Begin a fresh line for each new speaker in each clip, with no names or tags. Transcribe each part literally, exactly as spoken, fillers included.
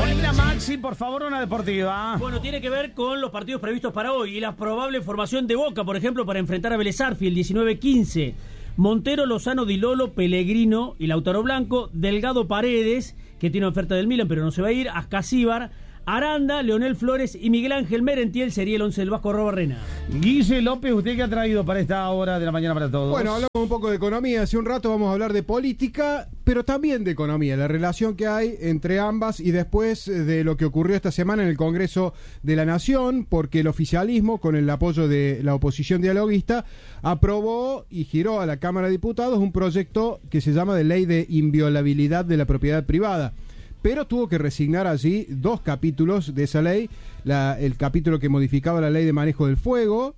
Mira, Maxi, por favor, una deportiva.
Bueno, tiene que ver con los partidos previstos para hoy y la probable formación de Boca, por ejemplo, para enfrentar a Vélez Sarsfield, diecinueve quince. Montero, Lozano, Di Lolo, Pellegrino y Lautaro Blanco. Delgado, Paredes, que tiene oferta del Milan, pero no se va a ir. Ascasíbar, Aranda, Leonel Flores y Miguel Ángel Merentiel sería el once del Vasco Robarrena.
Guille López, ¿usted qué ha traído para esta hora de la mañana para todos?
Bueno, hablamos un poco de economía. Hace un rato vamos a hablar de política, pero también de economía, la relación que hay entre ambas y después de lo que ocurrió esta semana en el Congreso de la Nación, porque el oficialismo, con el apoyo de la oposición dialoguista, aprobó y giró a la Cámara de Diputados un proyecto que se llama de Ley de Inviolabilidad de la Propiedad Privada. Pero tuvo que resignar allí dos capítulos de esa ley, la, el capítulo que modificaba la Ley de Manejo del Fuego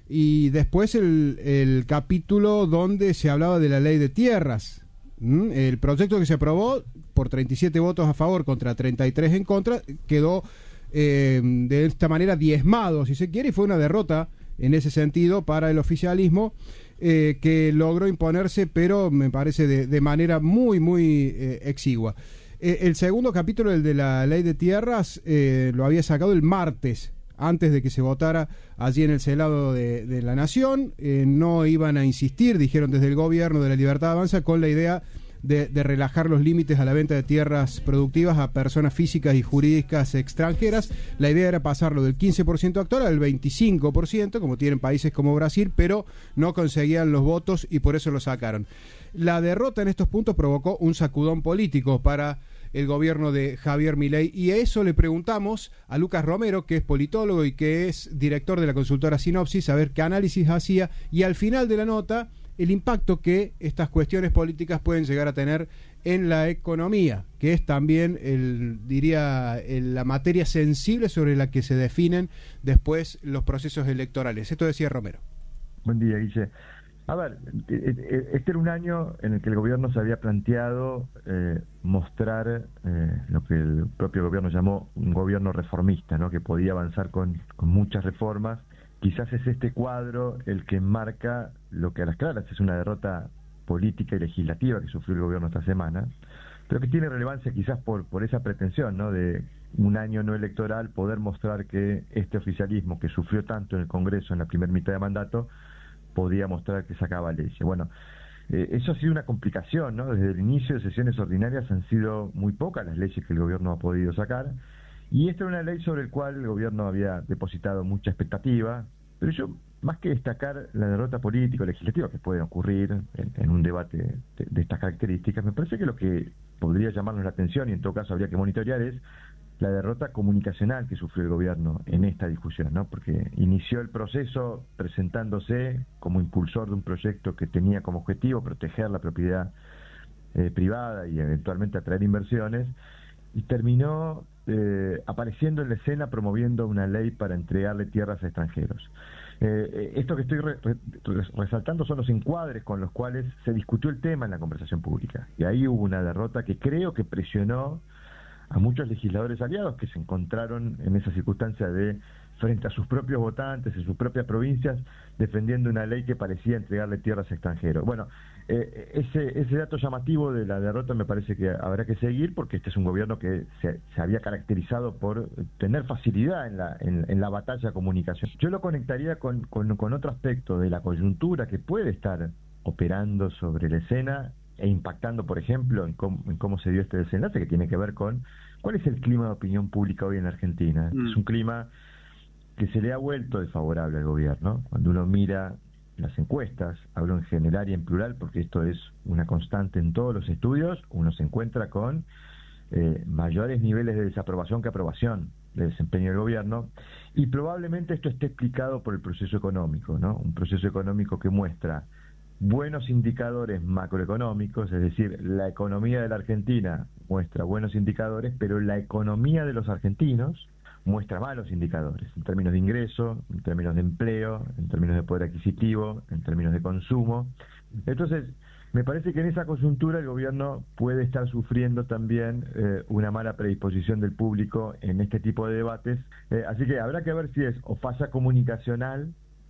y después el, el capítulo donde se hablaba de la Ley de Tierras. ¿Mm? El proyecto que se aprobó por treinta y siete votos a favor contra treinta y tres en contra quedó eh, de esta manera diezmado, si se quiere, y fue una derrota en ese sentido para el oficialismo, eh, que logró imponerse, pero me parece de, de manera muy, muy eh, exigua. Eh, el segundo capítulo, el de la Ley de Tierras, eh, lo había sacado el martes, antes de que se votara allí en el Senado de, de la Nación. Eh, no iban a insistir, dijeron desde el gobierno de la Libertad Avanza, con la idea de, de relajar los límites a la venta de tierras productivas a personas físicas y jurídicas extranjeras. La idea era pasarlo del quince por ciento actual al veinticinco por ciento, como tienen países como Brasil, pero no conseguían los votos y por eso lo sacaron. La derrota en estos puntos provocó un sacudón político para el gobierno de Javier Milei, y a eso le preguntamos a Lucas Romero, que es politólogo y que es director de la consultora Sinopsis, a ver qué análisis hacía, y al final de la nota, el impacto que estas cuestiones políticas pueden llegar a tener en la economía, que es también, el, diría, el, la materia sensible sobre la que se definen después los procesos electorales. Esto decía Romero.
Buen día, Guille. A ver, este era un año en el que el gobierno se había planteado eh, mostrar eh, lo que el propio gobierno llamó un gobierno reformista, ¿no? Que podía avanzar con, con muchas reformas. Quizás es este cuadro el que marca lo que a las claras es una derrota política y legislativa que sufrió el gobierno esta semana, pero que tiene relevancia quizás por, por esa pretensión, ¿no? De un año no electoral poder mostrar que este oficialismo que sufrió tanto en el Congreso en la primera mitad de mandato podía mostrar que sacaba leyes. Bueno, eh, eso ha sido una complicación, ¿no? Desde el inicio de sesiones ordinarias han sido muy pocas las leyes que el gobierno ha podido sacar, y esta era una ley sobre la cual el gobierno había depositado mucha expectativa, pero yo, más que destacar la derrota política o legislativa que puede ocurrir en, en un debate de, de estas características, me parece que lo que podría llamarnos la atención, y en todo caso habría que monitorear, es la derrota comunicacional que sufrió el gobierno en esta discusión, ¿no? Porque inició el proceso presentándose como impulsor de un proyecto que tenía como objetivo proteger la propiedad eh, privada y eventualmente atraer inversiones, y terminó eh, apareciendo en la escena promoviendo una ley para entregarle tierras a extranjeros. Eh, esto que estoy re, re, resaltando son los encuadres con los cuales se discutió el tema en la conversación pública, y ahí hubo una derrota que creo que presionó a muchos legisladores aliados que se encontraron en esa circunstancia de, frente a sus propios votantes, en sus propias provincias, defendiendo una ley que parecía entregarle tierras a extranjeros. Bueno, eh, ese, ese dato llamativo de la derrota me parece que habrá que seguir, porque este es un gobierno que se, se había caracterizado por tener facilidad en la, en, en la batalla de comunicación. Yo lo conectaría con, con, con otro aspecto de la coyuntura que puede estar operando sobre la escena e impactando, por ejemplo, en cómo, en cómo se dio este desenlace, que tiene que ver con cuál es el clima de opinión pública hoy en Argentina. Mm. Es un clima que se le ha vuelto desfavorable al gobierno. Cuando uno mira las encuestas, hablo en general y en plural porque esto es una constante en todos los estudios, uno se encuentra con eh, mayores niveles de desaprobación que aprobación del desempeño del gobierno, y probablemente esto esté explicado por el proceso económico, ¿no? Un proceso económico que muestra buenos indicadores macroeconómicos, es decir, la economía de la Argentina muestra buenos indicadores, pero la economía de los argentinos muestra malos indicadores, en términos de ingreso, en términos de empleo, en términos de poder adquisitivo, en términos de consumo. Entonces, me parece que en esa coyuntura el gobierno puede estar sufriendo también eh, una mala predisposición del público en este tipo de debates, eh, así que habrá que ver si es o falla comunicacional,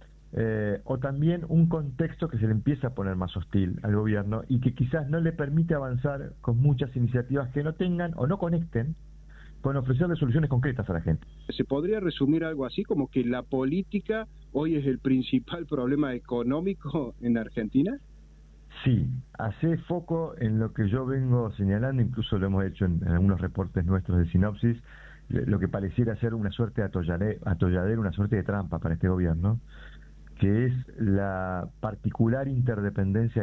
Eh, o también un contexto que se le empieza a poner más hostil al gobierno y que quizás no le permite avanzar con muchas iniciativas que no tengan o no conecten con ofrecerle soluciones concretas a la gente.
¿Se podría resumir algo así como que la política hoy es el principal problema económico en Argentina?
Sí, hace foco en lo que yo vengo señalando, incluso lo hemos hecho en, en algunos reportes nuestros de Sinopsis, lo que pareciera ser una suerte de atolladero, atolladero, una suerte de trampa para este gobierno, que es la particular interdependencia